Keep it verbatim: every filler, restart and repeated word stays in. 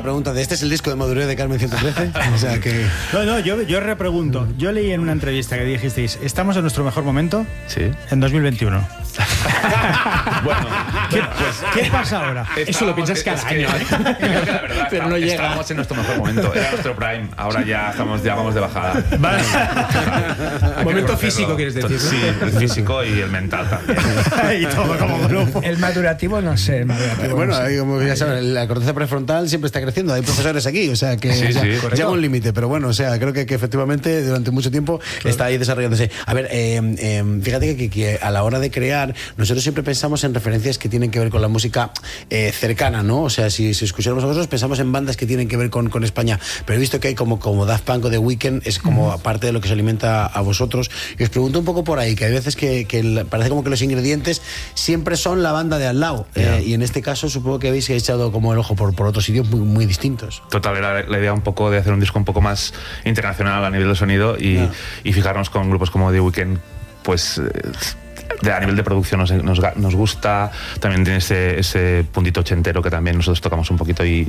pregunta de ¿este es el disco de madurez de Carmen ciento trece? O sea que... No, no, yo, yo repregunto. Yo leí en una entrevista que dijisteis, ¿estamos en nuestro mejor momento? Sí. En dos mil veintiuno. Bueno, ¿Qué, pues, ¿Qué pasa ahora? Eso lo piensas cada año. Creo que la verdad, Pero no llega. Estamos en nuestro mejor momento. Era nuestro prime. Ahora ya estamos, ya vamos de bajada. Vale. Momento físico, quieres decir, ¿no? Sí, el físico y el mental también. Y todo como grupo. El madurativo, no sé. El madurativo, Bueno, no sé. ahí, como ya saben, la corteza prefrontal siempre está creciendo. Hay profesores aquí, o sea que Sí, ya, sí, llega correcto. un límite, pero bueno, o sea, creo que, que efectivamente durante mucho tiempo está ahí desarrollándose. A ver, eh, eh, fíjate que, que a la hora de crear, nosotros siempre pensamos en referencias que tienen que ver con la música eh, cercana, ¿no? O sea, si, si escucháramos a vosotros, pensamos en bandas que tienen que ver con, con España, pero he visto que hay como, como Daft Punk o The Weeknd, es como mm. parte de lo que se alimenta a vosotros. Y os pregunto un poco por ahí, que hay veces que, que el, parece como que los ingredientes siempre son la banda de al lado, yeah. eh, y en este caso supongo que habéis echado como el ojo por, por otros sitios muy, muy distintos. Total, era la idea un poco de hacer un disco un poco más internacional a nivel de sonido y, yeah. y fijarnos con grupos como The Weeknd, pues... Eh, De, a nivel de producción nos, nos, nos gusta, también tiene ese, ese puntito ochentero que también nosotros tocamos un poquito y,